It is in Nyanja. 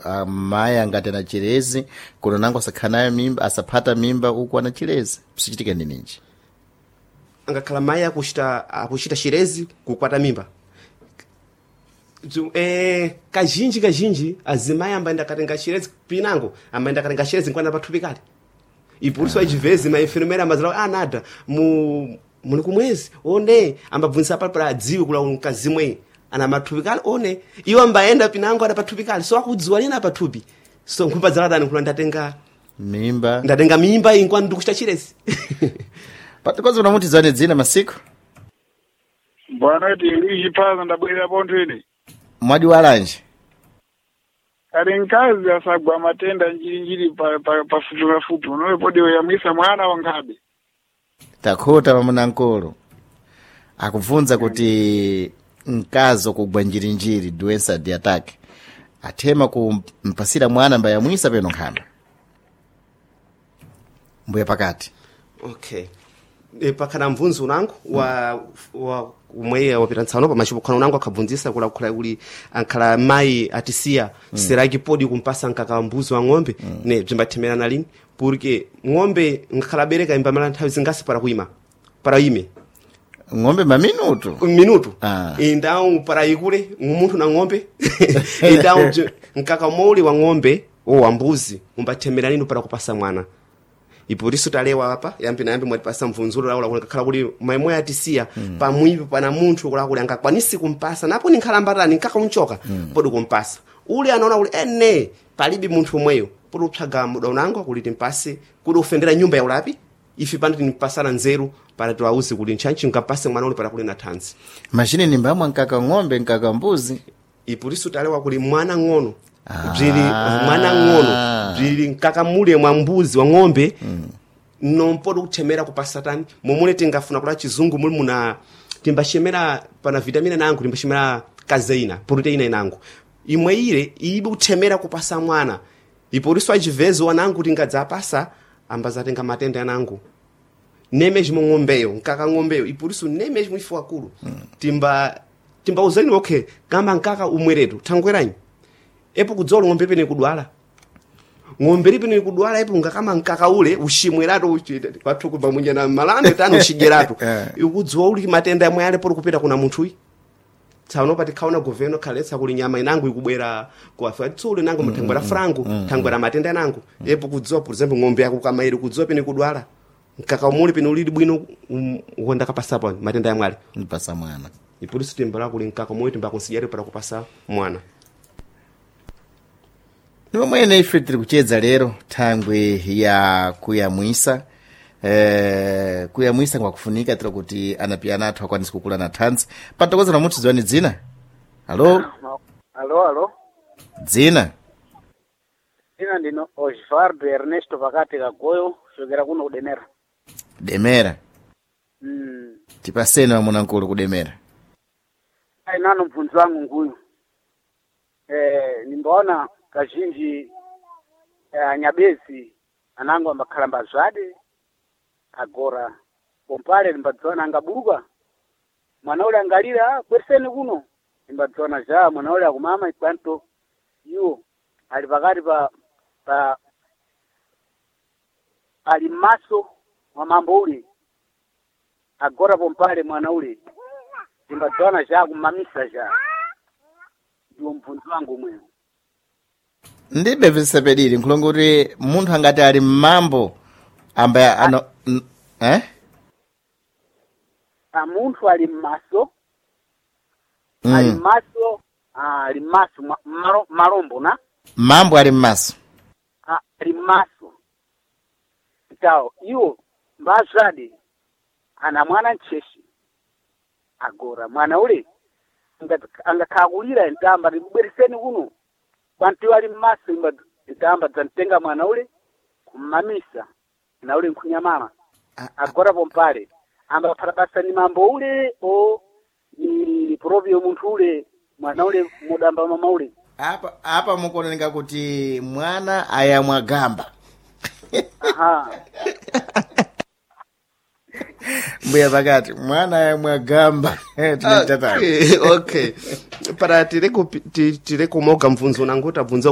mayi angati ana chirezi kuno nango asakhanayo mimba asapata mimba uku ana chirezi psichitika ndi ninji angakhala mayi akuchita chirezi kukwata mimba kazhinji azimayi ambaenda katenga chirezi pinango ambaenda katenga chirezi nkwana pathupi kale ipuriso achivezi maenfermera amazala anada muli kumwezi one ambabvunisa pala adziwe kula mkazimwe ana mathupi kale one iwo ambaenda pinango ada pathupi kale so akudziwa nina pathupi so nkhumba zaladani kula ndatenga mimba inkwana ndikuchita chirezi patikozi unamuti zane dzina masiku bwana ti lichipaza ndabwera pontwene mwadi walanje kali nkazi asagwa matenda njiri pafupi unowe podi oyamwisa mwana wangabe takhota pamuna nkolo akubvunza kuti mkazo kugwa njirinjiri doença de ataque athema kumpasira mwana mbayamwisa peno nkhanda mbuya pakati okay pakana mvunzi unango wa umweya wapita ntsano pa machipokano unango akabvunzisa kula kuli ankhala mai atisiya seraki podi kumpasa nkaka mbuzi wa ng'ombe ne bzimbathemerana lini porque ng'ombe ngakhala bereka imbamala nthawi zingasi para ime ng'ombe minuto indao para ikule munthu na ng'ombe indao nkaka moli wa ng'ombe wa mbuzi umbathemera lini para kupasa mwana ipuriso talewa hapa yambi mwatipasa mvunzulo laula kula kuli maimwe atisiya pamwipo pana munthu kula kuli angakwanisi kumpasa napo ninkhalambatani nkaka unchoka podi kumpasa ule anaona kuli ene palibi munthu omweyo podi upsaga muda unango kuli timpase kuli ufendera nyumba ya ulapi ifi pandi timpasana nzeru para tuwauzi kuli nchanchi nkapase mwana ule para kuli na tanzi mashini ni mbamwa nkaka ng'ombe nkaka mbuzi ipuriso talewa kuli mwana ng'ono bzili mwana ng'ono bzili nkaka mule mwa mbuzi wa ng'ombe nompodo kuthemera kupasatani momule tingafuna kula chizungu muli muna timbashemera pana vitamina nangu timbashemera kazeina proteina inangu imwe ile ibi kuthemera kupasa mwana iporiso achivezo wanangu tingadzapasa ambazatenga matenda yanangu nemeji ng'ombeyo nkaka ng'ombeyo iporiso nemeji mwifu wakulu timba uzani okay kamba nkaka umweretu thangweranyi epo kudzolo ng'ombe pene kudwala ng'ombe lipene kudwala epo ngakama nkaka ule ushimwerato kwathuku pamunja na malande tano ushigerato ukudziwa uli matenda yamwe ale polo kupita kuna munthuyi tsano pati kaona governo khaletsa kuli nyama inangu ikubwera kwa tsule nangu mthangwera frango thangwera matenda nangu epo kudziwa por exemplo ng'ombe yako kama ili kudziwa pene kudwala nkaka umuli pene ulili bwino uwonda kapasa pa matenda yamwe ale mpasa mwana ipolisi timbala kuli nkaka moyo timbakonsigyere para kupasa mwana niwo mwene ife tiri kuchedza lero thangwe ya kuyamwisa kuyamwisa kwakufunika tira kuti anapiyana athu akwanisi kukula na thanzi patokoza na munthu ziwani dzina alo dzina ndino Osvaldo Ernesto pakati kagoyo shogera kuno kudemera tipasene wamuna nkulu kudemera nano mfunzi wangu nguyu nimbaona kazhinji anyabezi anango ambakhalamba zwade agora pompale nimbadzona angaburuka mwana ule angalira kweseni kuno nimbadzona ja mwana ule akumama ikwanto iwo ali pakati pa ali maso wa mambo ule agora pompale mwana ule nimbadzona ja kumamisa ja ndiwo mfunzi wangu mwene ndibe visepedili nkhulonga kuti munthu angati ali mmambo amba ano munthu ali mmaso ali mmaso malombo na mambo ali mmaso ali mmaso tawo iwo mbazade ana mwana ncheshi agora mwana ule angakhakulira ntamba ndibwereseni kuno kwanti wali mmaso ntamba dzantenga mwana ule kumamisa na ule nkunyamala agora pompale amba parabasa ni mambo ule ni proprio munthu ule mwana ule mudamba mama ule apa mukonenga kuti mwana ayamwagamba mbuya pakati mwana ayamwagamba okay para tire kumoga mvunzo nangu tabvunza